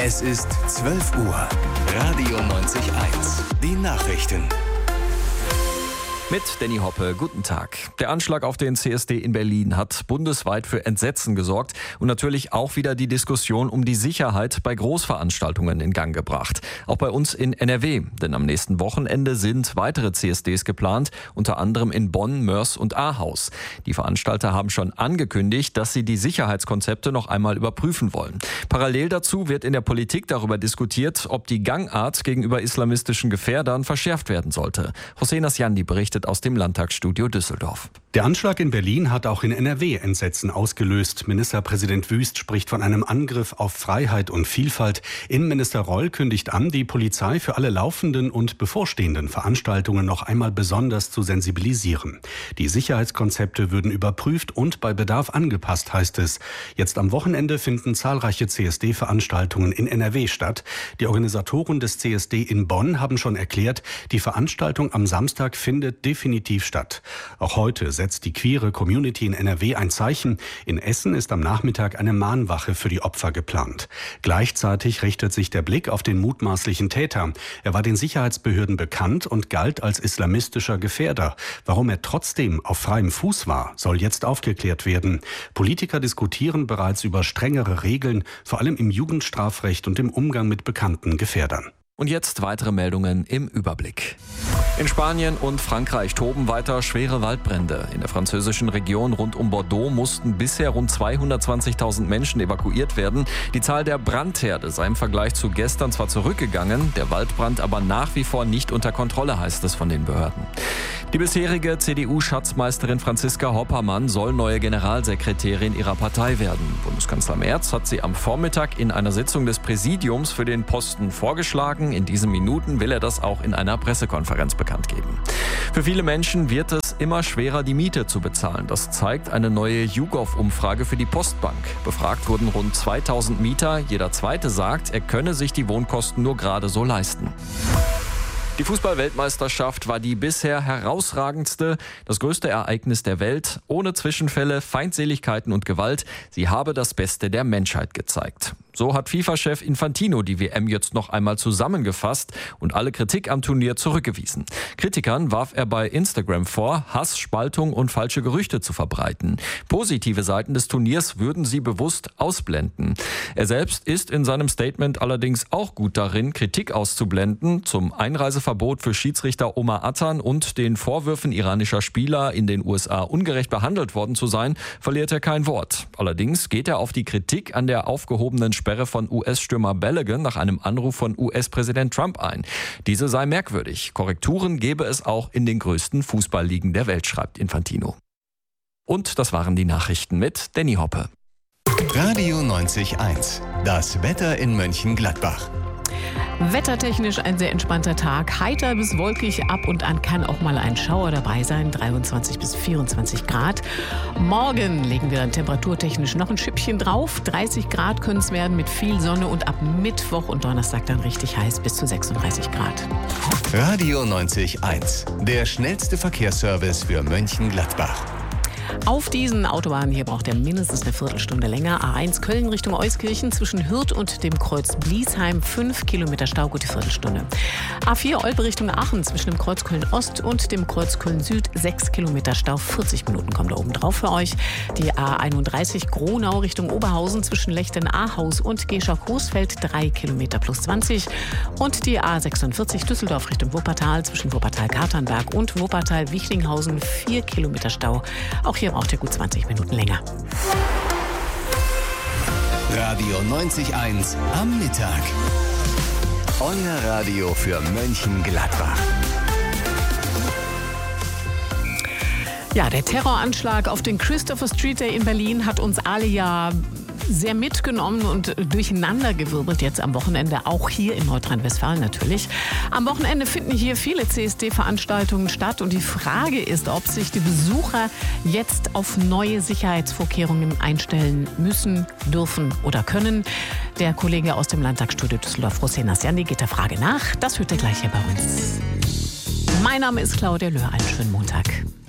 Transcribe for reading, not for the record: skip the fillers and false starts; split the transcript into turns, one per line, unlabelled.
Es ist 12 Uhr. Radio 90.1. Die Nachrichten.
Mit Danny Hoppe, guten Tag. Der Anschlag auf den CSD in Berlin hat bundesweit für Entsetzen gesorgt und natürlich auch wieder die Diskussion um die Sicherheit bei Großveranstaltungen in Gang gebracht. Auch bei uns in NRW, denn am nächsten Wochenende sind weitere CSDs geplant, unter anderem in Bonn, Mörs und Ahaus. Die Veranstalter haben schon angekündigt, dass sie die Sicherheitskonzepte noch einmal überprüfen wollen. Parallel dazu wird in der Politik darüber diskutiert, ob die Gangart gegenüber islamistischen Gefährdern verschärft werden sollte. Hossein Asjandi berichtet aus dem Landtagsstudio Düsseldorf.
Der Anschlag in Berlin hat auch in NRW Entsetzen ausgelöst. Ministerpräsident Wüst spricht von einem Angriff auf Freiheit und Vielfalt. Innenminister Reul kündigt an, die Polizei für alle laufenden und bevorstehenden Veranstaltungen noch einmal besonders zu sensibilisieren. Die Sicherheitskonzepte würden überprüft und bei Bedarf angepasst, heißt es. Jetzt am Wochenende finden zahlreiche CSD-Veranstaltungen in NRW statt. Die Organisatoren des CSD in Bonn haben schon erklärt, die Veranstaltung am Samstag findet definitiv statt. Auch heute setzt die queere Community in NRW ein Zeichen. In Essen ist am Nachmittag eine Mahnwache für die Opfer geplant. Gleichzeitig richtet sich der Blick auf den mutmaßlichen Täter. Er war den Sicherheitsbehörden bekannt und galt als islamistischer Gefährder. Warum er trotzdem auf freiem Fuß war, soll jetzt aufgeklärt werden. Politiker diskutieren bereits über strengere Regeln, vor allem im Jugendstrafrecht und im Umgang mit bekannten Gefährdern.
Und jetzt weitere Meldungen im Überblick. In Spanien und Frankreich toben weiter schwere Waldbrände. In der französischen Region rund um Bordeaux mussten bisher rund 220.000 Menschen evakuiert werden. Die Zahl der Brandherde sei im Vergleich zu gestern zwar zurückgegangen, der Waldbrand aber nach wie vor nicht unter Kontrolle, heißt es von den Behörden. Die bisherige CDU-Schatzmeisterin Franziska Hoppermann soll neue Generalsekretärin ihrer Partei werden. Bundeskanzler Merz hat sie am Vormittag in einer Sitzung des Präsidiums für den Posten vorgeschlagen. In diesen Minuten will er das auch in einer Pressekonferenz bekannt geben. Für viele Menschen wird es immer schwerer, die Miete zu bezahlen. Das zeigt eine neue YouGov-Umfrage für die Postbank. Befragt wurden rund 2000 Mieter. Jeder Zweite sagt, er könne sich die Wohnkosten nur gerade so leisten. Die Fußball-Weltmeisterschaft war die bisher herausragendste, das größte Ereignis der Welt, ohne Zwischenfälle, Feindseligkeiten und Gewalt. Sie habe das Beste der Menschheit gezeigt. So hat FIFA-Chef Infantino die WM jetzt noch einmal zusammengefasst und alle Kritik am Turnier zurückgewiesen. Kritikern warf er bei Instagram vor, Hass, Spaltung und falsche Gerüchte zu verbreiten. Positive Seiten des Turniers würden sie bewusst ausblenden. Er selbst ist in seinem Statement allerdings auch gut darin, Kritik auszublenden, zum Einreiseverbot für Schiedsrichter Omar Attan und den Vorwürfen iranischer Spieler, in den USA ungerecht behandelt worden zu sein, verliert er kein Wort. Allerdings geht er auf die Kritik an der aufgehobenen Sperre von US-Stürmer Balogun nach einem Anruf von US-Präsident Trump ein. Diese sei merkwürdig. Korrekturen gebe es auch in den größten Fußballligen der Welt, schreibt Infantino. Und das waren die Nachrichten mit Danny Hoppe.
Radio 90.1. Das Wetter in Mönchengladbach.
Wettertechnisch ein sehr entspannter Tag. Heiter bis wolkig, ab und an kann auch mal ein Schauer dabei sein. 23 bis 24 Grad. Morgen legen wir dann temperaturtechnisch noch ein Schippchen drauf. 30 Grad können es werden mit viel Sonne und ab Mittwoch und Donnerstag dann richtig heiß bis zu 36 Grad.
Radio 90.1. Der schnellste Verkehrsservice für Mönchengladbach.
Auf diesen Autobahnen hier braucht er mindestens eine Viertelstunde länger. A1 Köln Richtung Euskirchen zwischen Hürth und dem Kreuz Bliesheim 5 Kilometer Stau, gute Viertelstunde. A4 Olpe Richtung Aachen zwischen dem Kreuz Köln Ost und dem Kreuz Köln Süd 6 Kilometer Stau, 40 Minuten kommen da oben drauf für euch. Die A31 Gronau Richtung Oberhausen zwischen Lechten-Ahaus und Gescher-Coesfeld 3 Kilometer plus 20. Und die A46 Düsseldorf Richtung Wuppertal zwischen Wuppertal-Katernberg und Wuppertal-Wichlinghausen 4 Kilometer Stau. Auch hier braucht ihr gut 20 Minuten länger.
Radio 90.1 am Mittag. Euer Radio für Mönchengladbach.
Ja, der Terroranschlag auf den Christopher Street Day in Berlin hat uns alle ja sehr mitgenommen und durcheinandergewirbelt jetzt am Wochenende, auch hier in Nordrhein-Westfalen natürlich. Am Wochenende finden hier viele CSD-Veranstaltungen statt und die Frage ist, ob sich die Besucher jetzt auf neue Sicherheitsvorkehrungen einstellen müssen, dürfen oder können. Der Kollege aus dem Landtagsstudio Düsseldorf, Hossein Asjandi, geht der Frage nach. Das hört ihr gleich hier bei uns. Mein Name ist Claudia Löhr. Einen schönen Montag.